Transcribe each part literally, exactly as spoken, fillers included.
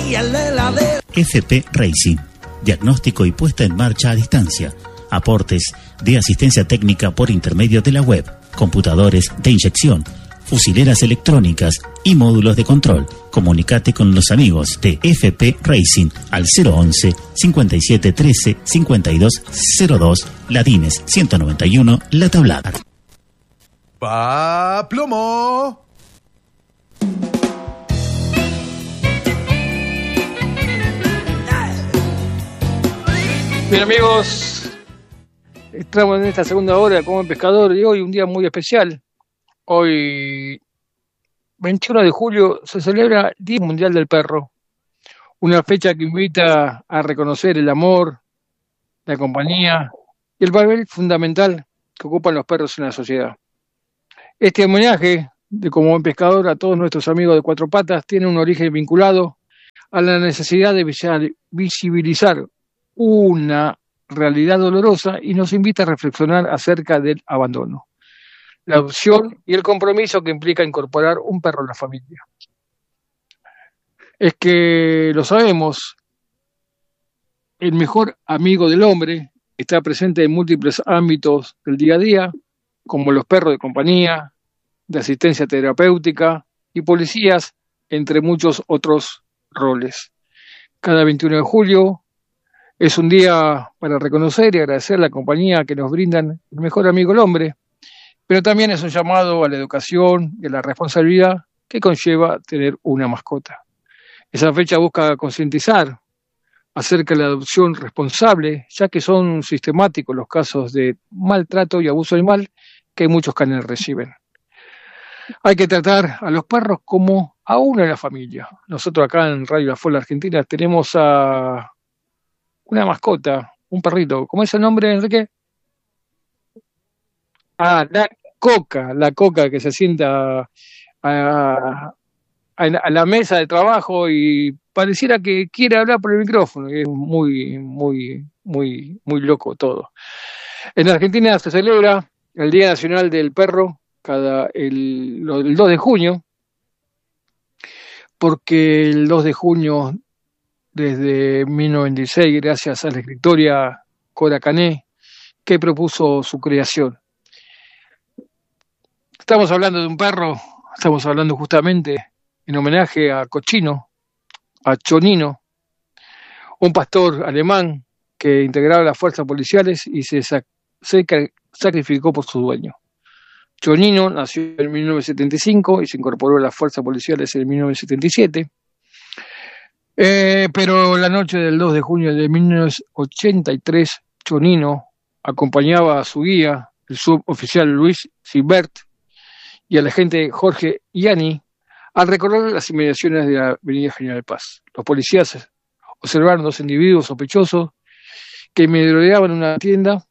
F P Racing. Diagnóstico y puesta en marcha a distancia. Aportes de asistencia técnica por intermedio de la web. Computadores de inyección. Fusileras electrónicas y módulos de control. Comunicate con los amigos de F P Racing al cero once, cincuenta y siete trece, cincuenta y dos cero dos, Ladines ciento noventa y uno, La Tablada. ¡Pa plomo! Bien, amigos, estamos en esta segunda hora como el pescador y hoy un día muy especial. Hoy, veintiuno de julio, se celebra el Día Mundial del Perro, una fecha que invita a reconocer el amor, la compañía y el papel fundamental que ocupan los perros en la sociedad. Este homenaje de Como Buen Pescador a todos nuestros amigos de Cuatro Patas tiene un origen vinculado a la necesidad de visibilizar una realidad dolorosa y nos invita a reflexionar acerca del abandono, la adopción y el compromiso que implica incorporar un perro en la familia. Es que lo sabemos, el mejor amigo del hombre está presente en múltiples ámbitos del día a día, como los perros de compañía, de asistencia terapéutica y policías, entre muchos otros roles. Cada veintiuno de julio es un día para reconocer y agradecer la compañía que nos brindan el mejor amigo el hombre, pero también es un llamado a la educación y a la responsabilidad que conlleva tener una mascota. Esa fecha busca concientizar acerca de la adopción responsable, ya que son sistemáticos los casos de maltrato y abuso animal que muchos canes reciben. Hay que tratar a los perros como a uno de la familia. Nosotros acá en Radio La Fola Argentina tenemos a una mascota, un perrito. ¿Cómo es el nombre, Enrique? Ah, la Coca, la Coca que se sienta a, a, a la mesa de trabajo y pareciera que quiere hablar por el micrófono. Es muy, muy, muy, muy loco todo. En Argentina se celebra el Día Nacional del Perro cada el, el dos de junio, porque el dos de junio desde mil novecientos noventa y seis, gracias a la escritora Cora Cané, que propuso su creación. Estamos hablando de un perro, estamos hablando justamente en homenaje a Cochino, a Chonino, un pastor alemán que integraba las fuerzas policiales y se, sac- se sacrificó por su dueño. Chonino nació en mil novecientos setenta y cinco y se incorporó a las fuerzas policiales en mil novecientos setenta y siete. Eh, pero la noche del dos de junio de mil novecientos ochenta y tres, Chonino acompañaba a su guía, el suboficial Luis Silbert, y al agente Jorge Ianni, al recorrer las inmediaciones de la avenida General Paz. Los policías observaron dos individuos sospechosos que merodeaban una tienda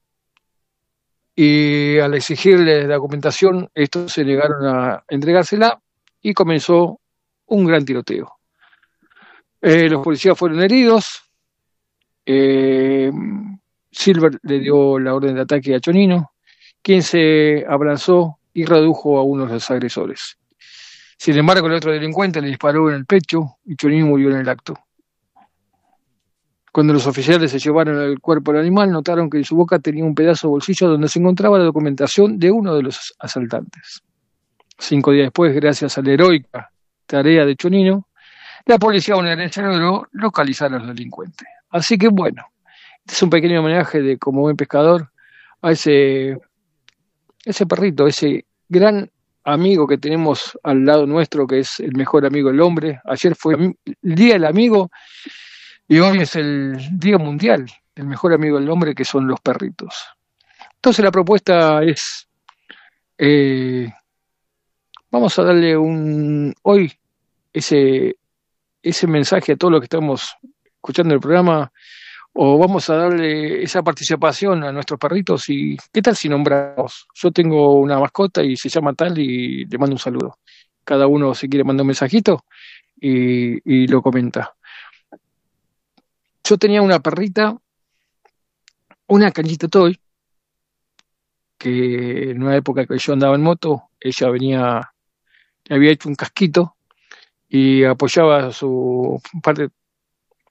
y al exigirles la documentación, estos se negaron a entregársela y comenzó un gran tiroteo. Eh, los policías fueron heridos. Eh, Silver le dio la orden de ataque a Chonino, quien se abrazó y redujo a uno de los agresores. Sin embargo, el otro delincuente le disparó en el pecho y Chonino murió en el acto. Cuando los oficiales se llevaron el cuerpo del animal, notaron que en su boca tenía un pedazo de bolsillo donde se encontraba la documentación de uno de los asaltantes. Cinco días después, gracias a la heroica tarea de Chonino, la policía bonaerense logró localizar a los delincuentes. Así que bueno, este es un pequeño homenaje de Como Buen Pescador a ese, ese perrito, ese gran amigo que tenemos al lado nuestro, que es el mejor amigo del hombre. Ayer fue el Día del Amigo y hoy es el Día Mundial del mejor amigo del hombre, que son los perritos. Entonces la propuesta es, eh, vamos a darle un hoy ese ese mensaje a todos los que estamos escuchando el programa, o vamos a darle esa participación a nuestros perritos. Y ¿qué tal si nombramos? Yo tengo una mascota y se llama tal y le mando un saludo. Cada uno si quiere mandar un mensajito y, y lo comenta. Yo tenía una perrita, una canchita toy, que en una época que yo andaba en moto, ella venía, le había hecho un casquito y apoyaba su parte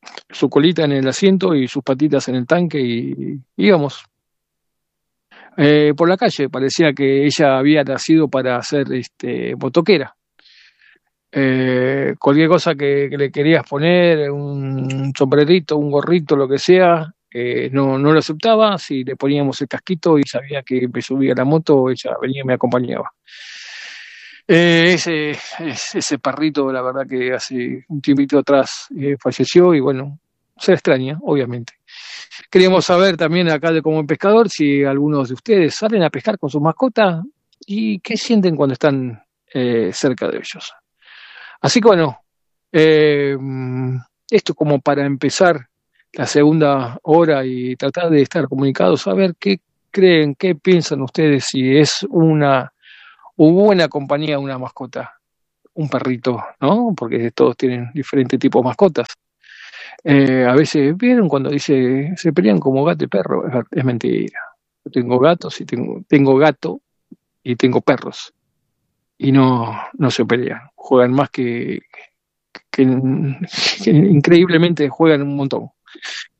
su colita en el asiento y sus patitas en el tanque y íbamos eh, por la calle. Parecía que ella había nacido para ser este, motoquera. Eh, cualquier cosa que, que le querías poner, un sombrerito, un gorrito, lo que sea, eh, no, no lo aceptaba. Si le poníamos el casquito y sabía que me subía a la moto, ella venía y me acompañaba. Eh, ese, ese perrito, la verdad que hace un tiempito atrás eh, falleció y bueno, se extraña, obviamente. Queríamos saber también acá de como pescador si algunos de ustedes salen a pescar con sus mascotas y qué sienten cuando están eh, cerca de ellos. Así que bueno, eh, esto como para empezar la segunda hora y tratar de estar comunicados, a ver qué creen, qué piensan ustedes, si es una buena compañía una mascota, un perrito, ¿no? Porque todos tienen diferentes tipos de mascotas. Eh, a veces, ¿vieron cuando dice, se pelean como gato y perro? Es, es mentira. Yo tengo gatos y tengo, tengo gato y tengo perros. Y no, no se pelean. Juegan más que, que, que increíblemente juegan un montón.